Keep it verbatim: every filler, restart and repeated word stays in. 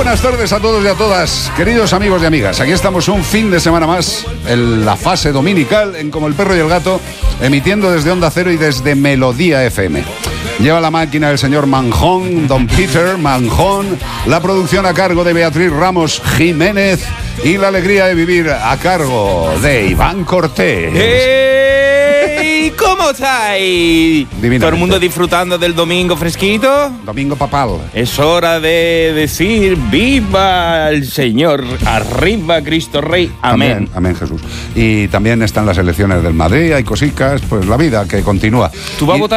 buenas tardes a todos y a todas, queridos amigos y amigas. Aquí estamos un fin de semana más, en la fase dominical, en Como el Perro y el Gato, emitiendo desde Onda Cero y desde Melodía F M. Lleva la máquina el señor Manjón, don Peter Manjón, la producción a cargo de Beatriz Ramos Jiménez y la alegría de vivir a cargo de Iván Cortés. ¡Hey! ¿Cómo estáis? ¿Todo el mundo disfrutando del domingo fresquito? Domingo papal. Es hora de decir ¡viva el Señor! ¡Arriba Cristo Rey! Amén. Amén, amén Jesús. Y también están las elecciones del Madrid, hay cositas, pues la vida que continúa. ¿Tú vas y... a votar